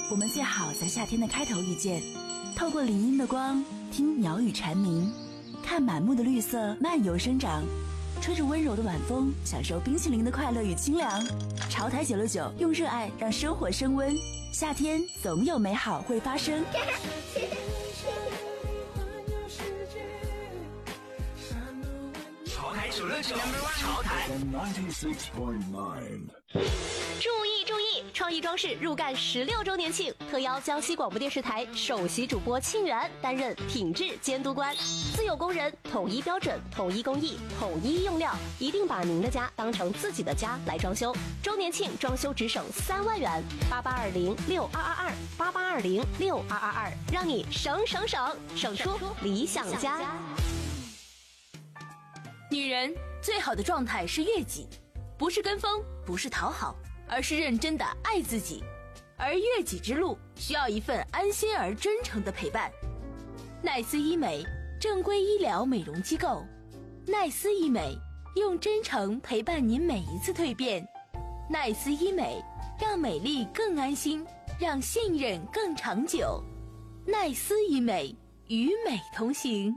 我们最好在夏天的开头遇见，透过林荫的光，听鸟语蝉鸣，看满目的绿色漫游生长，吹着温柔的晚风，享受冰淇淋的快乐与清凉。潮台969用热爱让生活升温，夏天总有美好会发生。 潮台969，潮台 96.9。 注意注意！创意装饰入干16周年庆，特邀江西广播电视台首席主播沁园担任品质监督官。自有工人，统一标准，统一工艺，统一用料，一定把您的家当成自己的家来装修。周年庆装修只省3万元，88206222，88206222，让你省出理想家。 女人最好的状态是悦己，不是跟风，不是讨好，而是认真的爱自己。而悦己之路需要一份安心而真诚的陪伴。奈斯医美，正规医疗美容机构。奈斯医美，用真诚陪伴您每一次蜕变。奈斯医美，让美丽更安心，让信任更长久。奈斯医美，与美同行。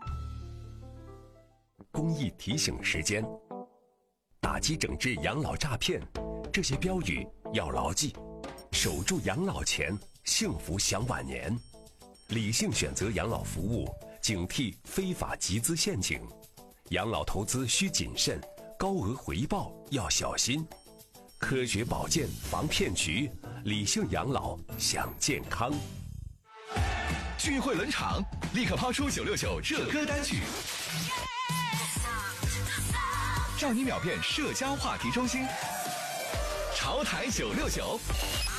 公益提醒时间：打击整治养老诈骗，这些标语要牢记。守住养老钱，幸福享晚年。理性选择养老服务，警惕非法集资陷阱。养老投资需谨慎，高额回报要小心。科学保健防骗局，理性养老享健康。 聚会冷场，立刻抛出969热歌单曲，让你秒变社交话题中心。潮台969。